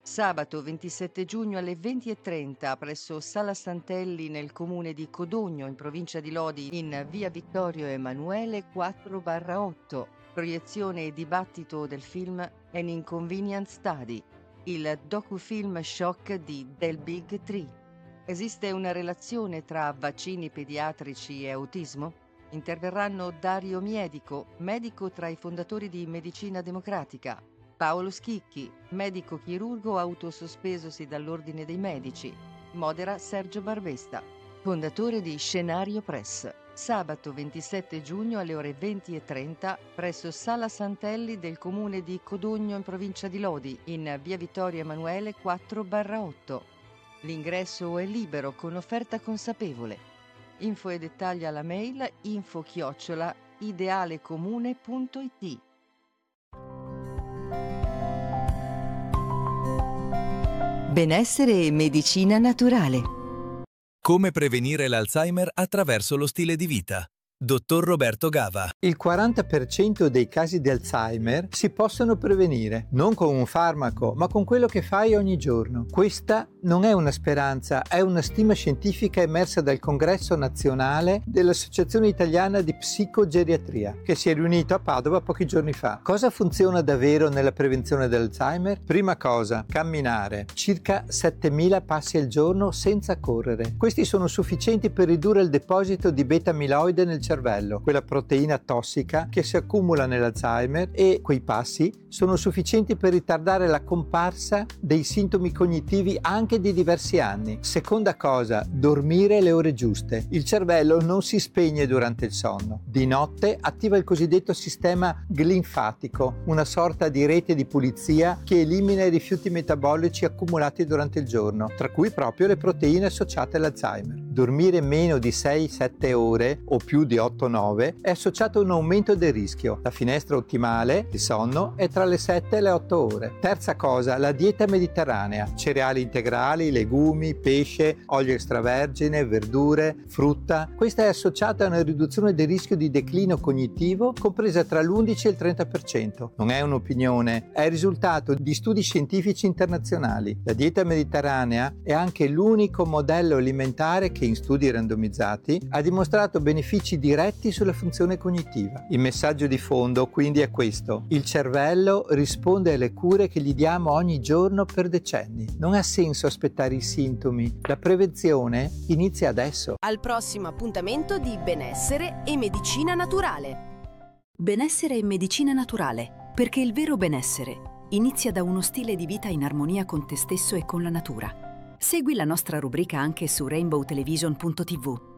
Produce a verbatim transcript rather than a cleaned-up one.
Sabato ventisette giugno alle venti e trenta presso Sala Santelli nel comune di Codogno in provincia di Lodi in via Vittorio Emanuele quattro otto. Proiezione e dibattito del film An Inconvenient Study, il docufilm shock di Del Big Tree. Esiste una relazione tra vaccini pediatrici e autismo? Interverranno Dario Miedico, medico tra i fondatori di Medicina Democratica, Paolo Schicchi, medico chirurgo autosospesosi dall'Ordine dei Medici, modera Sergio Barbesta, fondatore di Scenario Press. Sabato ventisette giugno alle ore venti e trenta presso Sala Santelli del comune di Codogno in provincia di Lodi in via Vittorio Emanuele quattro otto. L'ingresso è libero con offerta consapevole. Info e dettagli alla mail info chiocciola idealecomune punto it. Benessere e medicina naturale. Come prevenire l'Alzheimer attraverso lo stile di vita? Dottor Roberto Gava. Il quaranta per cento dei casi di Alzheimer si possono prevenire, non con un farmaco, ma con quello che fai ogni giorno. Questa non è una speranza, è una stima scientifica emersa dal Congresso Nazionale dell'Associazione Italiana di Psicogeriatria, che si è riunito a Padova pochi giorni fa. Cosa funziona davvero nella prevenzione dell'Alzheimer? Prima cosa, camminare, circa settemila passi al giorno senza correre. Questi sono sufficienti per ridurre il deposito di beta-amiloide nel cervello, quella proteina tossica che si accumula nell'Alzheimer, e quei passi sono sufficienti per ritardare la comparsa dei sintomi cognitivi anche di diversi anni. Seconda cosa, dormire le ore giuste. Il cervello non si spegne durante il sonno. Di notte attiva il cosiddetto sistema glinfatico, una sorta di rete di pulizia che elimina i rifiuti metabolici accumulati durante il giorno, tra cui proprio le proteine associate all'Alzheimer. Dormire meno di sei sette ore o più di otto nove è associato a un aumento del rischio. La finestra ottimale di sonno è tra le sette e le otto ore. Terza cosa, la dieta mediterranea: cereali integrali, legumi, pesce, olio extravergine, verdure, frutta. Questa è associata a una riduzione del rischio di declino cognitivo compresa tra l'undici e il trenta per cento. Non è un'opinione, è il risultato di studi scientifici internazionali. La dieta mediterranea è anche l'unico modello alimentare che in studi randomizzati ha dimostrato benefici diretti sulla funzione cognitiva. Il messaggio di fondo quindi è questo: il cervello risponde alle cure che gli diamo ogni giorno per decenni. Non ha senso aspettare i sintomi, la prevenzione inizia adesso. Al prossimo appuntamento di Benessere e Medicina Naturale. Benessere e medicina naturale, perché il vero benessere inizia da uno stile di vita in armonia con te stesso e con la natura. Segui la nostra rubrica anche su rainbow television punto tivù.